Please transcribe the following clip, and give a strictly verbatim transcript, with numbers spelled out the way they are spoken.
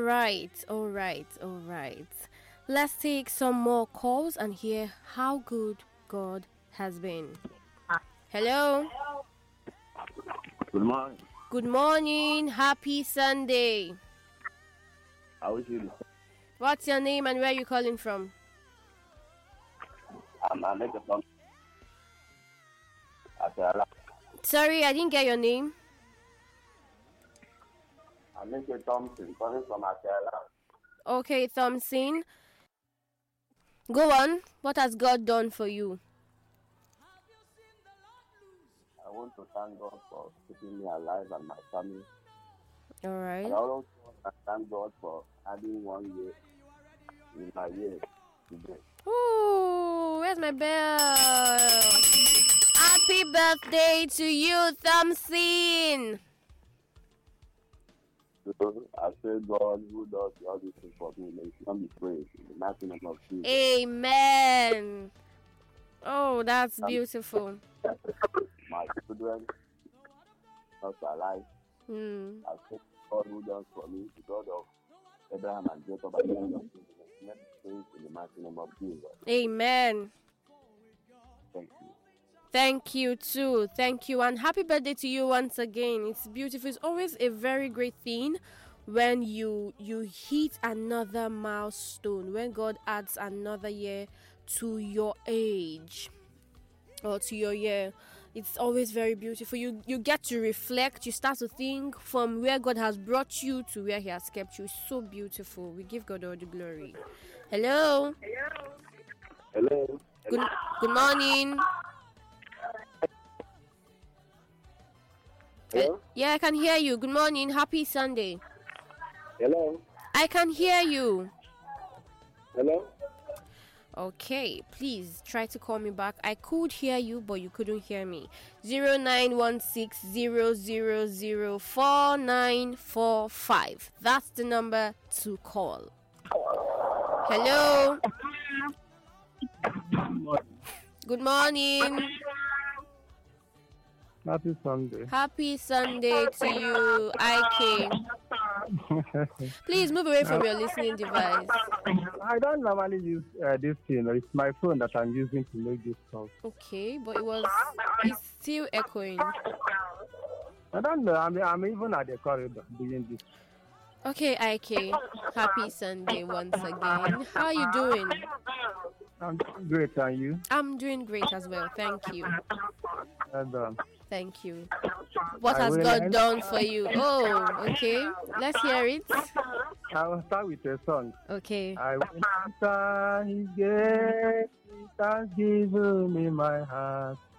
right, all right, all right. Let's take some more calls and hear how good God has been. Hello. Good morning. Good morning. Happy Sunday. I wish you the What's your name and where are you calling from? I'm I make a song. I say I Sorry, I didn't get your name. I make a something coming from Akela. Okay, Thompson. Go on. What has God done for you? I want to thank God for keeping me alive and my family. All right. And I also want to thank God for adding one year in my year today. Ooh, where's my bell? Happy birthday to you, Thompson. So I say God who does all these things for me, may He not be praised in the mighty name of Jesus. Amen. Oh, that's beautiful. My children not alive. Hmm. I say God who does for me, the God of Abraham and Jacob, and the God of Jesus. Let me praise in the mighty name of Jesus. Amen. Thank you. Thank you too. Thank you. And happy birthday to you once again. It's beautiful. It's always a very great thing when you you hit another milestone, when God adds another year to your age or to your year. It's always very beautiful. You you get to reflect, you start to think from where God has brought you to where He has kept you. It's so beautiful. We give God all the glory. Hello. Hello. Good good morning. Hello? Yeah, I can hear you. Good morning. Happy Sunday. Hello? I can hear you. Hello? Okay, please try to call me back. I could hear you, but you couldn't hear me. zero nine one six zero zero zero four nine four five. That's the number to call. Hello. Good morning. Happy Sunday. Happy Sunday to you, I K. Please move away from your listening device. I don't normally use uh, this thing. It's my phone that I'm using to make this call. Okay, but it was it's still echoing. I don't know. I'm, I'm even at the corridor doing this. Okay, I K. Happy Sunday once again. How are you doing? I'm doing great, and you? I'm doing great as well. Thank you. Well done. Thank you. What I has will God end- done for you? Oh, okay. Let's hear it. I will start with a song. Okay. I will enter His gate with thanksgiving in my heart.